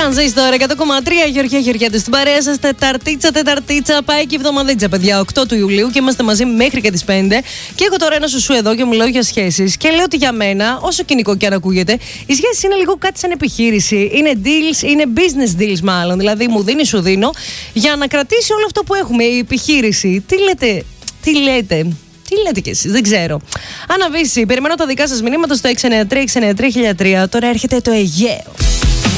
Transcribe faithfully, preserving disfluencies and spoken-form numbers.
Τρανζίστορ εκατό κόμμα τρία, Γεωργία Γεωργιάδη στην παρέα σας. Τεταρτίτσα, Τεταρτίτσα, πάει και η εβδομαδίτσα, παιδιά. οκτώ του Ιουλίου και είμαστε μαζί μέχρι και τις πέντε. Και έχω τώρα ένα σουσού εδώ και μιλάω για σχέσεις. Και λέω ότι για μένα, όσο κοινικό και αν ακούγεται, οι σχέσεις είναι λίγο κάτι σαν επιχείρηση. Είναι deals, είναι business deals μάλλον. Δηλαδή, μου δίνει, σου δίνω, για να κρατήσει όλο αυτό που έχουμε. Η επιχείρηση. Τι λέτε, τι λέτε. Τι λέτε κι εσείς, δεν ξέρω. Αναβήσει, περιμένω τα δικά σας μηνύματα στο έξι εννιά τρία έξι εννιά τρία χίλια τρία. Τώρα έρχεται το Αιγαίο.